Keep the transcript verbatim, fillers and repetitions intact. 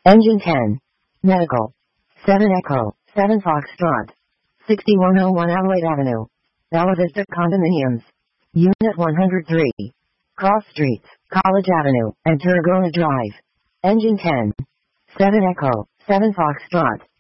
Engine ten. Medical. seven Echo, seven Foxtrot. sixty-one oh one Adelaide Avenue. Bella Vista Condominiums. Unit one hundred three. Cross Streets, College Avenue, and Tarragona Drive. Engine ten. seven Echo, seven Foxtrot.